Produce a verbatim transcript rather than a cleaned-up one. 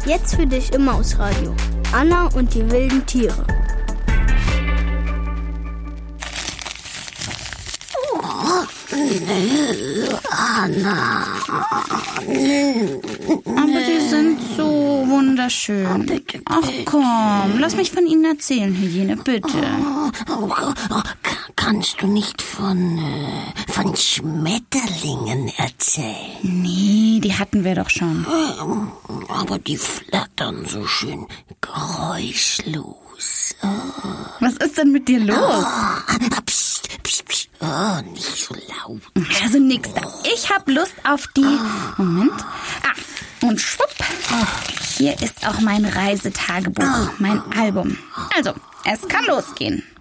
Jetzt für dich im Mausradio. Anna und die wilden Tiere. Oh, nö, Anna. Nö. Aber die sind so wunderschön. Bitte, Ach bitte. komm, lass mich von ihnen erzählen, Hyäne, bitte. Oh, oh, oh, kannst du nicht von, äh, von Schmetterlingen erzählen? Nee, die hatten wir doch schon. Aber die flattern so schön geräuschlos. Oh. Was ist denn mit dir los? Oh, psst, psst, psst. Oh, nicht so laut. Also nix da. Ich hab Lust auf die... Moment. Ah, und schwupp. Hier ist auch mein Reisetagebuch, mein Album. Also, es kann losgehen.